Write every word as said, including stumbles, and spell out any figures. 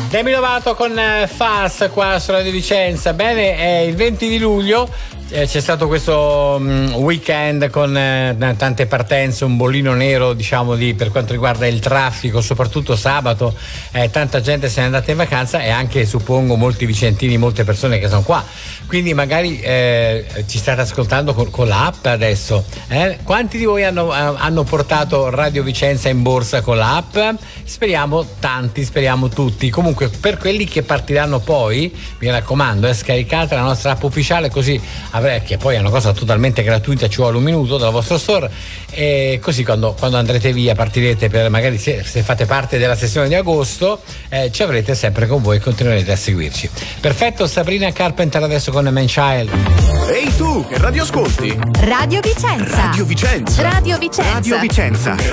Demi Lovato con Fast qua su Radio Vicenza. Bene, è il venti di luglio. Eh, c'è stato questo um, weekend con eh, tante partenze, un bollino nero, diciamo, di, per quanto riguarda il traffico, soprattutto sabato. Eh, tanta gente se n'è andata in vacanza e anche, suppongo, molti vicentini, molte persone che sono qua. Quindi magari eh, ci state ascoltando con, con l'app adesso. Eh? Quanti di voi hanno, hanno portato Radio Vicenza in borsa con l'app? Speriamo tanti, speriamo tutti. Comunque, per quelli che partiranno poi, mi raccomando, eh, scaricate la nostra app ufficiale, così che poi è una cosa totalmente gratuita, ci vuole un minuto dal vostro store, e così quando, quando andrete via, partirete per magari se, se fate parte della sessione di agosto, eh, ci avrete sempre con voi e continuerete a seguirci. Perfetto, Sabrina Carpenter adesso con Man Child. Ehi tu, che radio ascolti? Radio Vicenza. Radio Vicenza. Radio Vicenza. Radio Vicenza.